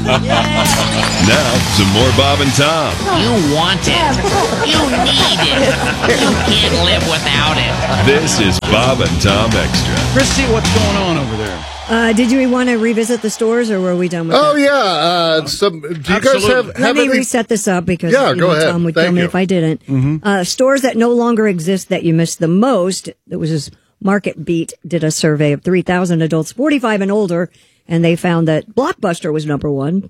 Now, some more Bob and Tom. You want it. You need it. You can't live without it. This is Bob and Tom Extra. Christy, what's going on over there? Did you want to revisit the stores, or were we done with that? Yeah. Do you guys have Let me any... reset this up because go ahead. Tom would Thank kill me you. if I didn't. Stores that no longer exist that you missed the most. It was this Market Beat did a survey of 3,000 adults 45 and older, and they found that Blockbuster was number one.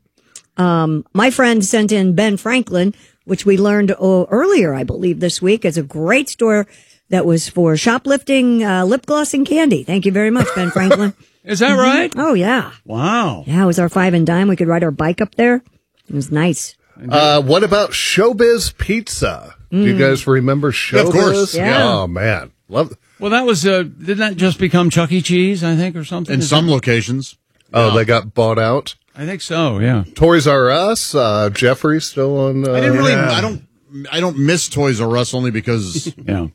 My friend sent in Ben Franklin, which we learned earlier, I believe, this week, as a great store that was for shoplifting, lip gloss and candy. Thank you very much, Ben Franklin. Is that right? Oh, yeah. Wow. Yeah, it was our 5 and dime. We could ride our bike up there. It was nice. what about Showbiz Pizza? Do you guys remember Showbiz? Yeah, of course. Yeah. Oh, man. Love it. Well, that was, didn't that just become Chuck E. Cheese, I think, or something? In some locations. Oh, they got bought out. I think so, yeah. Toys R Us, Jeffrey still on. I didn't really. I don't miss Toys R Us only because Yeah.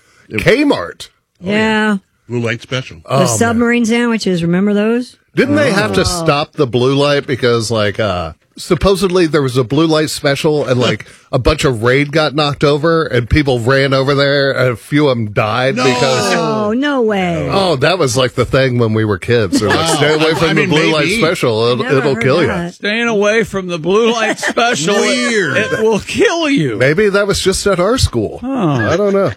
Kmart. Yeah. Blue Light Special. The submarine sandwiches, remember those? Didn't they have to stop the blue light because, like, supposedly there was a blue light special and, like, a bunch of Raid got knocked over and people ran over there and a few of them died because. Oh, no way. Oh, that was like the thing when we were kids. They're like, stay away from the blue light maybe. special. Never It'll heard kill that. you. Staying away from the blue light special. Weird. It will kill you. Maybe that was just at our school. I don't know.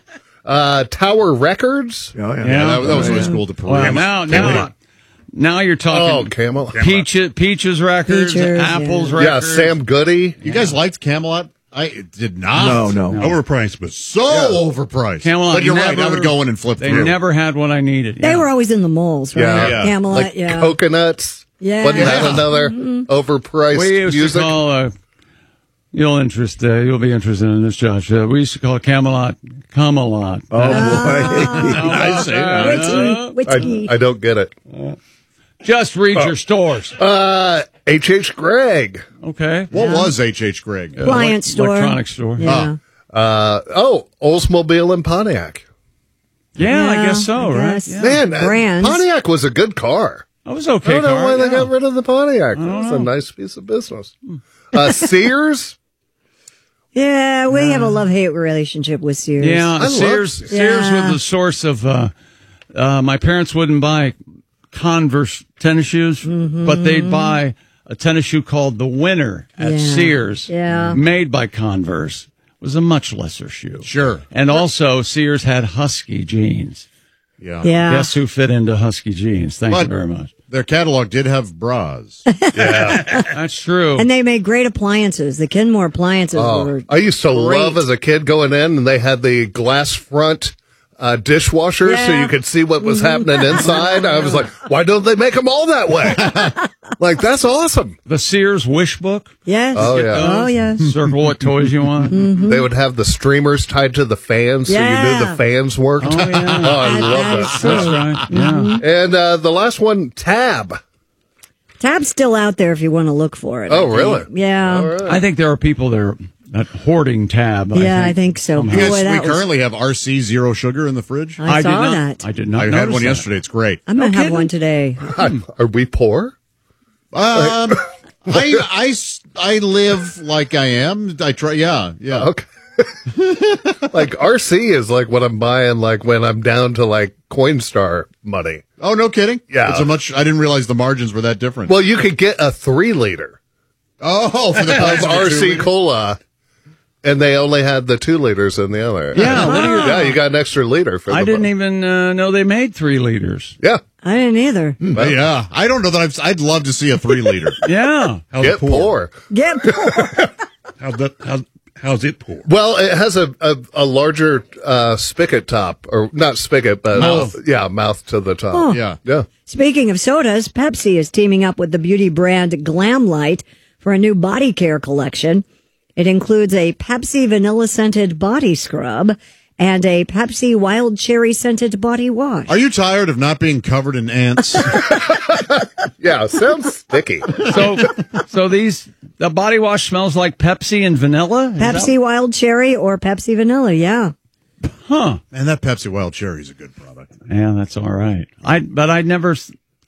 Tower Records. Oh, yeah. that was always cool to Well, parade. now you're Oh, talking Camelot. Peaches records, Peaches, Apples yeah. Yeah, records. Sam Goody. You guys liked Camelot? I did not. No. Overpriced, but So overpriced. Camelot, But you're right. I never- would go in and flip They through. never had what I needed. They yeah. were always in the malls, right? Yeah. Camelot, Like yeah. Coconuts. Yeah. Wasn't that Yeah. another overpriced We used music? to call, you'll be interested in this, Josh. We used to call Camelot Camelot. Oh, boy. I see. Witchy. I don't get it. Just read your stores. H.H. Gregg. Okay. What was H.H. Gregg? Appliance store. Electronic store. Yeah. Oldsmobile and Pontiac. Yeah, I guess so, I right? guess. Yeah. Man, Brands. Pontiac was a good car. That was I okay. don't know car, why they yeah. got rid of the Pontiac. That was a nice piece of business. Sears. Yeah, we have a love-hate relationship with Sears. Yeah, love Sears Sears. was Yeah. the source of, my parents wouldn't buy Converse tennis shoes, but they'd buy a tennis shoe called the Winner at Yeah. Sears, Yeah. made by Converse. It was a much lesser shoe. Sure. And also, Sears had Husky jeans. Yeah. Yeah. Guess who fit into Husky jeans? Thank you But- very much. Their catalog did have bras. That's true. And they made great appliances. The Kenmore appliances were I used to great. love as a kid going in, and they had the glass front dishwasher so Yeah. you could see what was happening inside. I was like, why don't they make them all that way? Like, that's awesome. The Sears Wish Book. Yes. Oh, yeah. Oh, yes. Circle what toys you want. They would have the streamers tied to the fans so you Yeah. knew the fans worked. Oh, yeah. I That love is that. true. That's right. Yeah. And the last one, Tab. Tab's still out there if you want to look for it. Oh, I think. really? Yeah. All right. I think there are people that hoarding Tab. Yeah, I think so. somehow. You guys, Boy, we that was- currently have RC Zero Sugar in the fridge. I saw did not, that. I did not I had notice one that. yesterday. It's great. I'm going to No have one today. Are we poor? I live like I am. I try. Yeah. Okay. Like RC is like what I'm buying like when I'm down to like Coinstar money. Oh, no kidding. Yeah. It's a much. I didn't realize the margins were that different. Well, you could get a 3-liter oh, for the of price of a RC 2-liter? Cola, and they only had the 2 liters in the other. Yeah, what do you- Yeah, you got an extra liter for. I the didn't money. even know they made 3 liters. Yeah, I didn't either. Yeah, I don't know that I'd love to see a 3-liter. Yeah. How's get it pour? poor. Get How's it pour? Well, it has a larger spigot top, or not spigot, but mouth to the top. Yeah. Speaking of sodas, Pepsi is teaming up with the beauty brand Glamlight for a new body care collection. It includes a Pepsi vanilla scented body scrub and a Pepsi wild cherry scented body wash. Are you tired of not being covered in ants? Yeah, sounds sticky. So the body wash smells like Pepsi and vanilla? Is Pepsi wild cherry or Pepsi vanilla, yeah. Huh. Man, that Pepsi Wild Cherry is a good product. Yeah, that's all right. But I'd never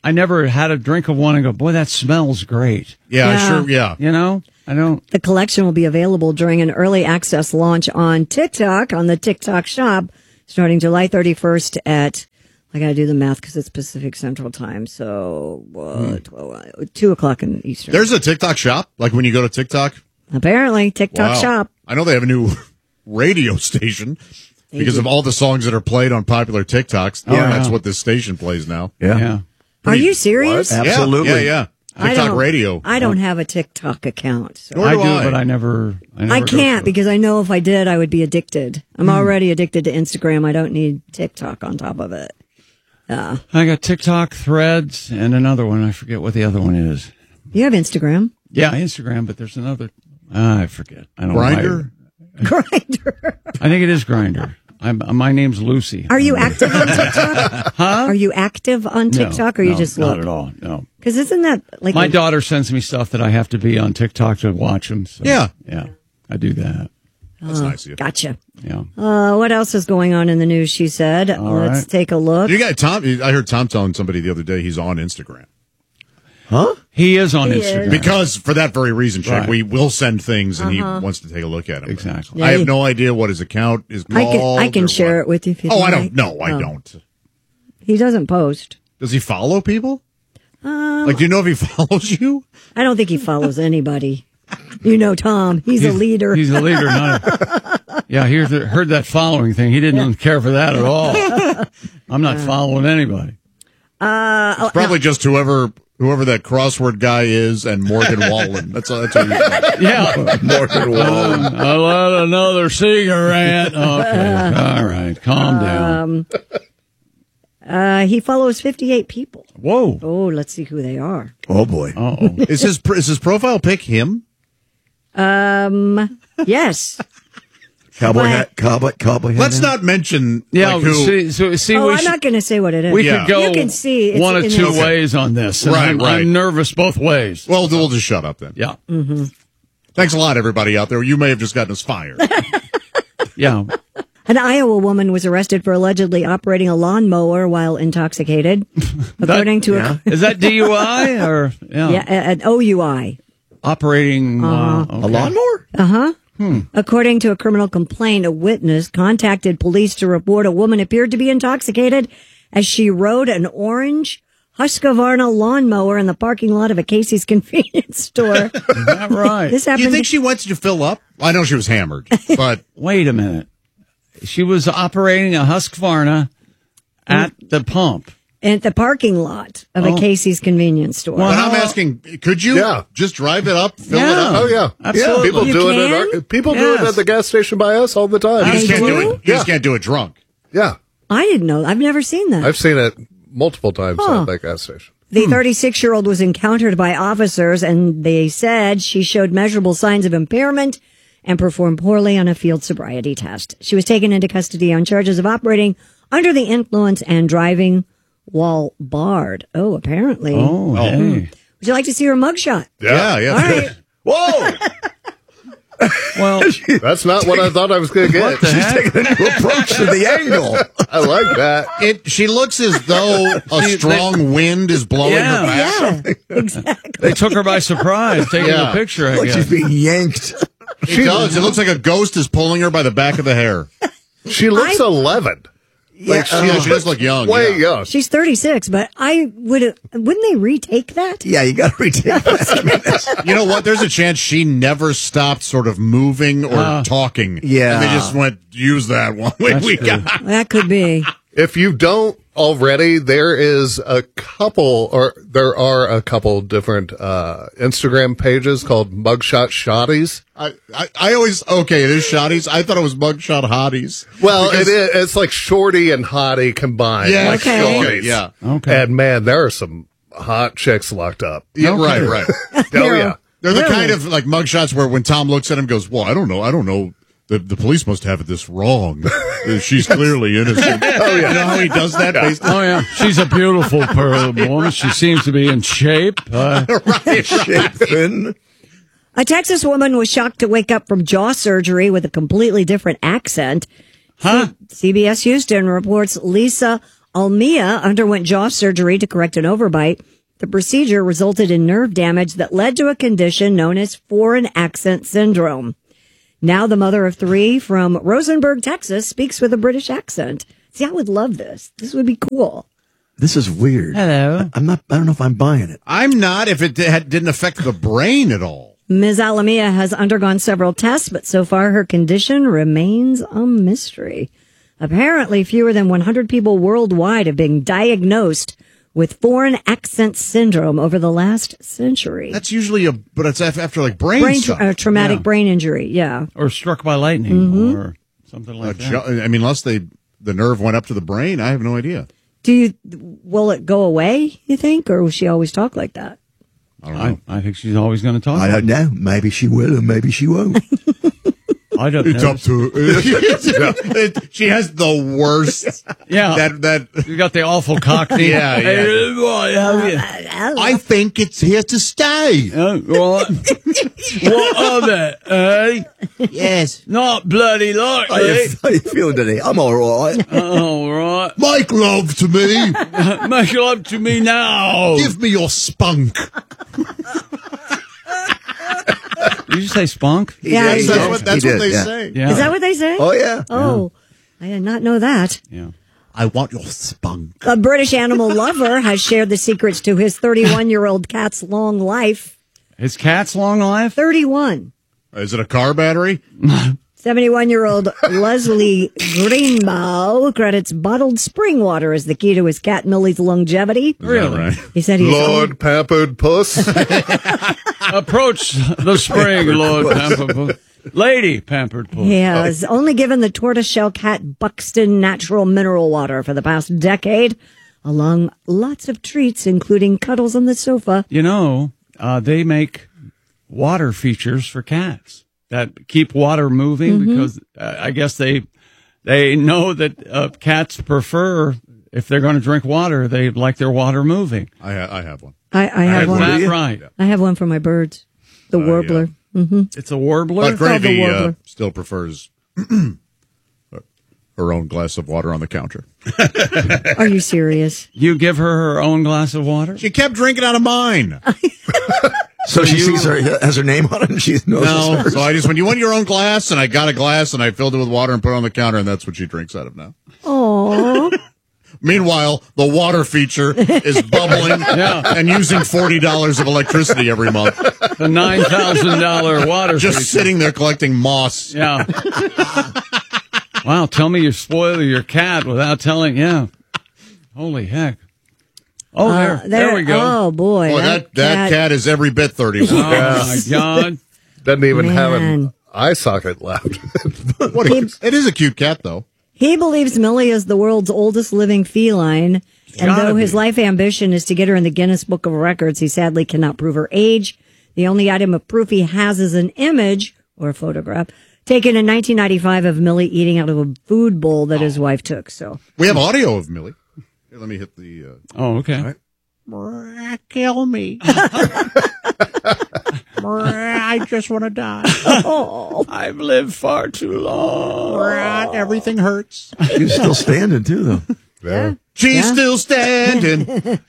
I never had a drink of one and go, boy, that smells great. Yeah, sure. Yeah. You know, I don't. The collection will be available during an early access launch on TikTok, on the TikTok shop, starting July 31st at, I got to do the math because it's Pacific Central Time. So 2 o'clock in Eastern. There's a TikTok shop. Like when you go to TikTok. Apparently, TikTok Wow. shop. I know they have a new radio station because of all the songs that are played on popular TikToks. Yeah. That's what this station plays now. Yeah. Are you serious? What? Absolutely. Yeah. I TikTok don't- radio. I don't have a TikTok account. So. Nor I do do, but I never I go can't for it. because I know if I did, I would be addicted. I'm already addicted to Instagram. I don't need TikTok on top of it. I got TikTok, Threads, and another one. I forget what the other one is. You have Instagram. Yeah, Instagram, but there's another. I forget. I don't Grindr? Grindr. I think it is Grindr. My name's Lucy. Are you active on TikTok? Are you active on TikTok, or you just not look? at all. No. Because isn't that like My daughter sends me stuff that I have to be on TikTok to watch them. So, Yeah. yeah, I do that. That's nice of you. Gotcha. Yeah. What else is going on in the news? She said. Let's right. take a look. You got Tom. I heard Tom telling somebody the other day he's on Instagram. He is on He Instagram. is. Because for that very reason, Chuck, Right. we will send things and he wants to take a look at them. Exactly. I Yeah, have no idea what his account is called. I can or share what. it with you if you Oh, like. I don't. No, I Oh. don't. He doesn't post. Does he follow people? Like, do you know if he follows you? I don't think he follows anybody. You know, Tom. He's a leader. He's a leader. Yeah, heard that following thing. He didn't care for that at all. I'm not following anybody. Probably just whoever that crossword guy is and Morgan Wallen. That's who you Yeah. Morgan Wallen. I'll let another cigarette. Okay. All right. Calm down. He follows 58 people. Whoa. Oh, let's see who they are. Oh boy. Uh-oh. Is his profile pic him? Yes. Cowboy What? hat. Cowboy hat. Let's not mention Yeah, like who. see, Oh, we I'm should- not going to say what it is. we Yeah. could go You can see it's one of in two his- ways on this. And Right, I'm right. nervous both ways. Well, we'll just shut up then. Yeah. Thanks a lot, everybody out there. You may have just gotten us fired. Yeah. An Iowa woman was arrested for allegedly operating a lawnmower while intoxicated, according to Is that DUI or an OUI. operating a lawnmower? According to a criminal complaint, a witness contacted police to report a woman appeared to be intoxicated as she rode an orange Husqvarna lawnmower in the parking lot of a Casey's convenience store. Is that right? This Do you happened. think she went to fill up? I know she was hammered, but Wait a minute. She was operating a Husqvarna at the pump. at the parking lot of a Casey's convenience store. Well, but I'm asking, could you just drive it up, fill it Yeah. up? Oh yeah, Absolutely. People You do can? it. People do it Yes. at the gas station by us all the time. You just They can't do do? it. You just can't do it drunk. Yeah, I didn't know. I've never seen that. I've seen it multiple times Huh. at that gas station. The 36-year-old was encountered by officers, and they said she showed measurable signs of impairment and performed poorly on a field sobriety test. She was taken into custody on charges of operating under the influence and driving while barred. Oh, apparently. Oh, hey. Would you like to see her mugshot? Yeah. All right. Whoa! Well, That's not what I thought I was going to get. She's taking a new approach to the angle. I like that. She looks as though a strong wind is blowing Yeah. her back. Yeah, exactly. they took her by surprise taking Yeah. the picture, I Like guess. she's being yanked. She does. It looks like a ghost is pulling her by the back of the hair. She looks 11. Yeah, she does look young. Way yeah. young. She's 36, but wouldn't they retake that? Yeah, you got to retake that. You know what? There's a chance she never stopped sort of moving or talking. Yeah. And they just went, use that one. We true. got. That could be. If you don't already, there are a couple different Instagram pages called Mugshot Shotties. I always, okay, it is shotties. I thought it was mugshot hotties. Well, Because- it is. It's like shorty and hottie combined. Yeah, like Okay. shorties. yeah. Okay. And man, there are some hot chicks locked up. Yeah, right. Oh yeah. They're the kind of like mugshots where when Tom looks at him goes, well, I don't know. The police must have this wrong. She's clearly innocent. Oh, yeah. You know how he does that? Based on Oh, yeah. She's a beautiful woman. She seems to be in shape. Shaken. A Texas woman was shocked to wake up from jaw surgery with a completely different accent. Huh? CBS Houston reports Lisa Almia underwent jaw surgery to correct an overbite. The procedure resulted in nerve damage that led to a condition known as foreign accent syndrome. Now the mother of 3 from Rosenberg, Texas, speaks with a British accent. See, I would love this. This would be cool. This is weird. Hello. I don't know if I'm buying it. I'm not if it didn't affect the brain at all. Ms. Alamia has undergone several tests, but so far her condition remains a mystery. Apparently, fewer than 100 people worldwide have been diagnosed with foreign accent syndrome over the last century. That's usually but it's after like brain stuff. Traumatic brain injury, yeah. Or struck by lightning or something like that. I mean, unless the nerve went up to the brain, I have no idea. Will it go away, you think, or will she always talk like that? I don't know. I think she's always going to talk. I don't know. Maybe she will, or maybe she won't. I don't It's know. up to she has the worst. Yeah. That You got the awful cockney. Yeah, yeah. Hey, boy, how are you? I think it's here to stay. What of it, eh? Yes. Not bloody How likely. you feeling today? I'm all right. All right. Make love to me. Make love to me now. Give me your spunk. Did you say spunk? Yeah, He That's did. what He they did, say. Yeah. Is that what they say? Oh, yeah. Oh, I did not know that. Yeah. I want your spunk. A British animal lover has shared the secrets to his 31-year-old cat's long life. His cat's long life? 31. Is it a car battery? 71-year-old Leslie Greenbow credits bottled spring water as the key to his cat Millie's longevity. Really? Right. He said he's Lord Pampered Puss. Approach the spring, Lord Pampered Puss. Lady Pampered Puss. He has only given the tortoiseshell cat Buxton natural mineral water for the past decade, along lots of treats, including cuddles on the sofa. You know, they make water features for cats that keep water moving because I guess they know that cats prefer, if they're going to drink water, they like their water moving. I have one. I have Is one. that right? I have one for my birds. The warbler. It's a warbler? But Gravy warbler. still prefers her own glass of water on the counter. Are you serious? You give her own glass of water? She kept drinking out of mine. So she sees has her name on it, and she knows it's No, hers. so I just, when you want your own glass, and I got a glass, and I filled it with water and put it on the counter, and that's what she drinks out of now. Oh, Meanwhile, the water feature is bubbling and using $40 of electricity every month. The $9,000 water Just feature. sitting there collecting moss. Yeah. Wow, tell me you spoil your cat without telling, yeah. Holy heck. Oh, there we go. Oh boy, Boy, that cat is every bit 31. Oh, my God. Doesn't even have Man. an eye socket left. It is a cute cat, though. He believes Millie is the world's oldest living feline, and Gotta though his be. life ambition is to get her in the Guinness Book of Records, he sadly cannot prove her age. The only item of proof he has is an image or a photograph taken in 1995 of Millie eating out of a food bowl that his wife took. So We have audio of Millie. Here, let me hit the... Oh, okay. Kill me. I just want to die. I've lived far too long. Everything hurts. She's still standing, too, though. Yeah. She's still standing.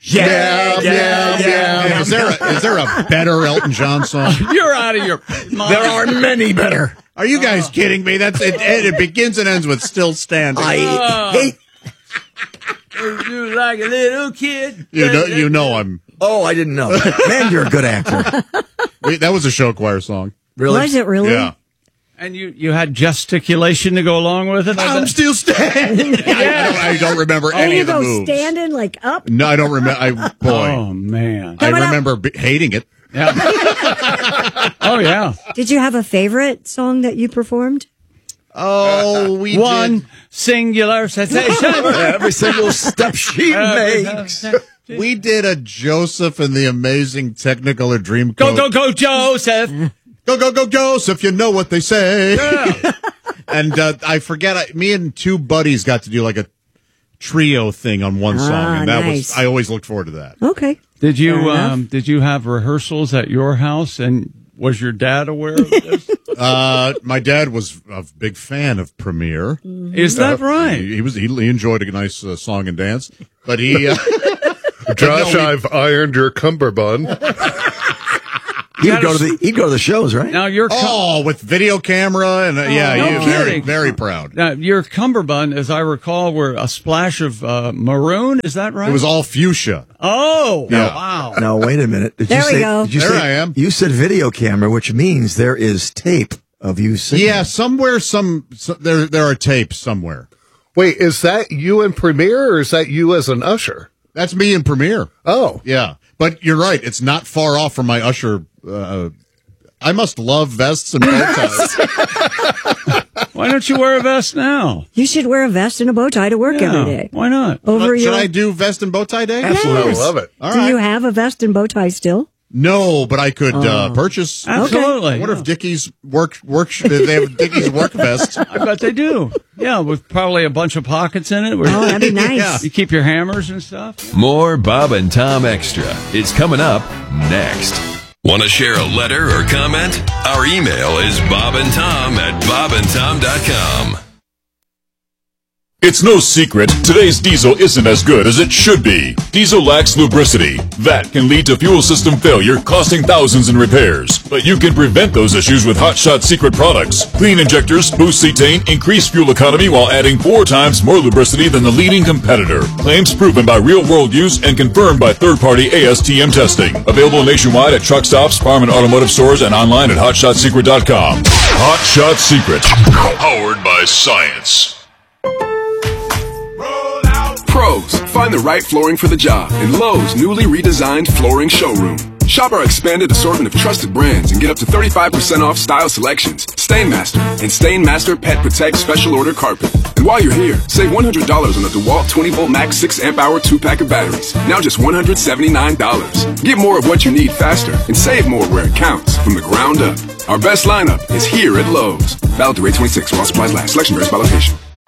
Yeah. Is there a better Elton John song? You're out of your mind. There are many better. Are you guys kidding me? That's it. It begins and ends with still standing. I hate. You like a little kid. You know I'm. Oh, I didn't know. Man, you're a good actor. That was a show choir song. Really? was it really? Yeah. And you had gesticulation to go along with it? I'm still standing. I don't remember And any you of the go moves. standing like up. No, I don't remember. Oh, man. I Coming up. remember hating it. Yeah. Oh, yeah. Did you have a favorite song that you performed? Oh, we One singular sensation. Every single step she makes. We did a Joseph and the Amazing Technicolor Dreamcoat. Go, Joseph. Go, Joseph, you know what they say. And I forget, me and two buddies got to do like a trio thing on one song, and that nice. was, I always looked forward to that. Okay. Did Fair enough. you have rehearsals at your house and Was your dad aware of this? My dad was a big fan of Premiere. Is that right? He enjoyed a nice song and dance, but he. Josh, I've ironed your cummerbund. He'd go to the shows, right? Now your with video camera and no very kidding. very proud. Now your cummerbund, as I recall, were a splash of maroon. Is that right? It was all fuchsia. Oh, Yeah. wow! No, wait a minute. Did There you we say, go. Did you There say, I am. You said video camera, which means there is tape of you singing. Yeah, somewhere, there are tapes somewhere. Wait, is that you in Premiere or is that you as an usher? That's me in Premiere. Oh. Yeah, but you're right. It's not far off from my usher. I must love vests and bow ties. Why don't you wear a vest now? You should wear a vest and a bow tie to work every day. Why not? Over Should your. I do vest and bow tie day? I love it. All Do right. you have a vest and bow tie still? No, but I could purchase. Absolutely. I wonder if Dickies they have Dickies work vests. I bet they do. Yeah, with probably a bunch of pockets in it. Oh, that'd be nice. Yeah. You keep your hammers and stuff. More Bob and Tom Extra is coming up next. Want to share a letter or comment? Our email is bobandtom@bobandtom.com. It's no secret, today's diesel isn't as good as it should be. Diesel lacks lubricity. That can lead to fuel system failure, costing thousands in repairs. But you can prevent those issues with Hot Shot Secret products. Clean injectors, boost cetane, increase fuel economy while adding 4 times more lubricity than the leading competitor. Claims proven by real-world use and confirmed by third-party ASTM testing. Available nationwide at truck stops, farm and automotive stores, and online at hotshotsecret.com. Hot Shot Secret. Powered by science. Pros, find the right flooring for the job in Lowe's newly redesigned flooring showroom. Shop our expanded assortment of trusted brands and get up to 35% off style selections, Stainmaster, and Stainmaster Pet Protect Special Order Carpet. And while you're here, save $100 on the DeWalt 20-volt max 6-amp-hour 2-pack of batteries. Now just $179. Get more of what you need faster and save more where it counts from the ground up. Our best lineup is here at Lowe's. Valid through 8/26 while supplies last. Selection varies by location.